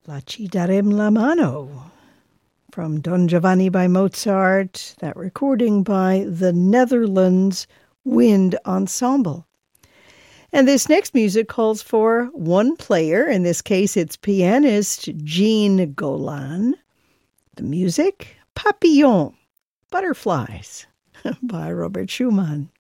La ci darem la mano from Don Giovanni by Mozart, that recording by the Netherlands Wind Ensemble. And this next music calls for one player. In this case, it's pianist Jean Golan. The music, Papillon, Butterflies, by Robert Schumann.